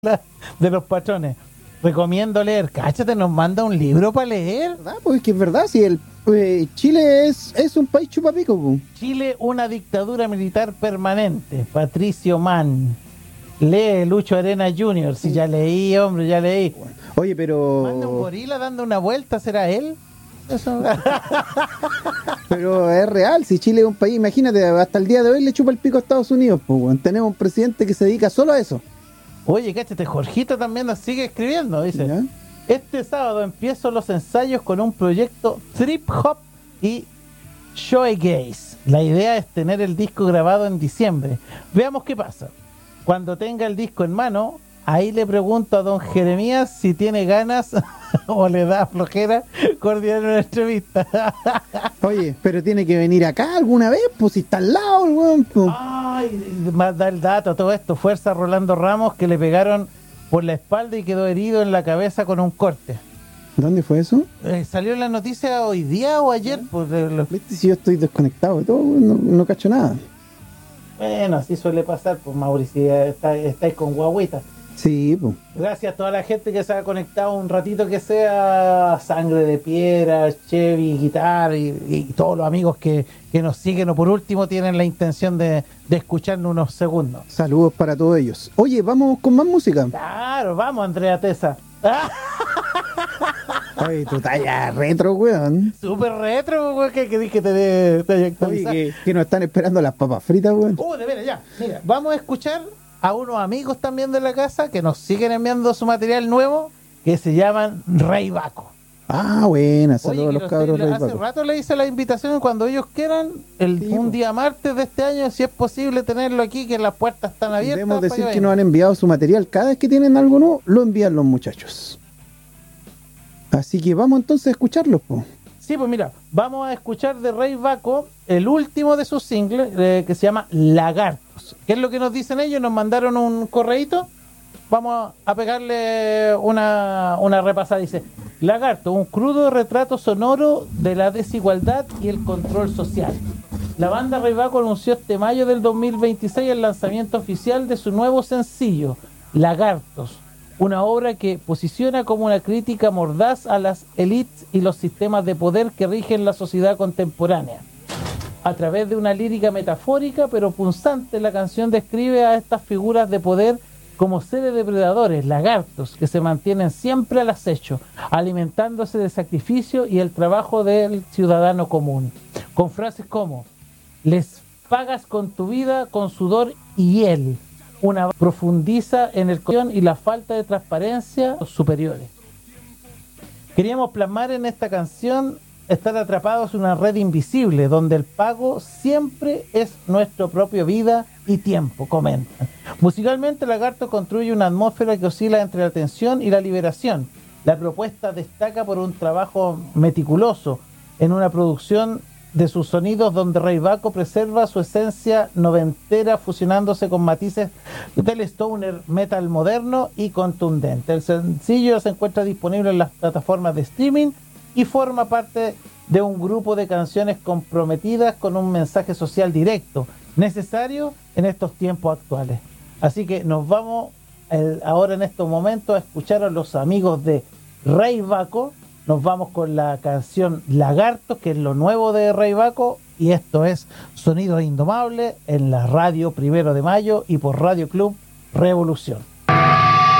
de los patrones. Recomiendo leer. Cáchate, nos manda un libro para leer. ¿Verdad? Pues es que es verdad, si Chile es un país chupapico, po. Chile, una dictadura militar permanente. Patricio Mann. Lee Lucho Arena Jr. Si ya leí, hombre, ya leí. Oye, pero... Manda un gorila dando una vuelta, ¿será él? Eso. Pero es real, si Chile es un país, imagínate, hasta el día de hoy le chupa el pico a Estados Unidos, pues. Tenemos un presidente que se dedica solo a eso. Oye, cáchate, Jorgito también nos sigue escribiendo, dice. ¿Ya? Este sábado empiezo los ensayos con un proyecto trip hop y shoegaze. La idea es tener el disco grabado en diciembre. Veamos qué pasa. Cuando tenga el disco en mano, ahí le pregunto a don Jeremías si tiene ganas o le da flojera coordinar una entrevista. Oye, pero tiene que venir acá alguna vez, pues si está al lado el weón, pues. Ay, más da el dato, todo esto. Fuerza a Rolando Ramos, que le pegaron por la espalda y quedó herido en la cabeza con un corte. ¿Dónde fue eso? Salió en la noticia hoy día o ayer. Pues, ¿Viste? Si yo estoy desconectado de todo, weón, no cacho nada. Bueno, así suele pasar, pues Mauricio, estáis con guaguita. Sí, pues. Gracias a toda la gente que se ha conectado un ratito, que sea Sangre de Piedra, Chevy, Guitar y todos los amigos que nos siguen o por último tienen la intención de escucharnos unos segundos. Saludos para todos ellos. Oye, vamos con más música. Claro, vamos, Andrea Tesa. Oye, tu talla retro, weón. Súper retro, güey, que dije te Oye, que nos están esperando las papas fritas, weón. De veras, ya. Mira, vamos a escuchar a unos amigos también de la casa que nos siguen enviando su material nuevo, que se llaman Rey Baco. Ah, buena, saludos a los cabros Rey Hace Baco. rato le hice la invitación, cuando ellos quieran, un día martes de este año, si es posible tenerlo aquí, que las puertas están abiertas. Debemos decir que nos han enviado su material. Cada vez que tienen algo nuevo, lo envían los muchachos. Así que vamos entonces a escucharlos, po. Sí, pues mira, vamos a escuchar de Rey Baco el último de sus singles, que se llama Lagartos. ¿Qué es lo que nos dicen ellos? Nos mandaron un correíto. Vamos a pegarle una repasada. Dice: Lagarto, un crudo retrato sonoro de la desigualdad y el control social. La banda Rey Baco anunció este mayo del 2026 el lanzamiento oficial de su nuevo sencillo, Lagartos, una obra que posiciona como una crítica mordaz a las élites y los sistemas de poder que rigen la sociedad contemporánea. A través de una lírica metafórica pero punzante, la canción describe a estas figuras de poder como seres depredadores, lagartos, que se mantienen siempre al acecho, alimentándose del sacrificio y el trabajo del ciudadano común. Con frases como: les pagas con tu vida, con sudor y hiel. Una profundiza en el corazón y la falta de transparencia superiores. Queríamos plasmar en esta canción estar atrapados en una red invisible donde el pago siempre es nuestra propia vida y tiempo, comentan. Musicalmente, Lagarto construye una atmósfera que oscila entre la tensión y la liberación. La propuesta destaca por un trabajo meticuloso en una producción de sus sonidos donde Rey Baco preserva su esencia noventera, fusionándose con matices del stoner metal moderno y contundente. El sencillo se encuentra disponible en las plataformas de streaming y forma parte de un grupo de canciones comprometidas con un mensaje social directo, necesario en estos tiempos actuales. Así que nos vamos ahora en estos momentos a escuchar a los amigos de Rey Baco. Nos vamos con la canción Lagartos, que es lo nuevo de Rey Baco, y esto es Sonidos Indomables en la radio 1 de Mayo y por Radio Club Revolución.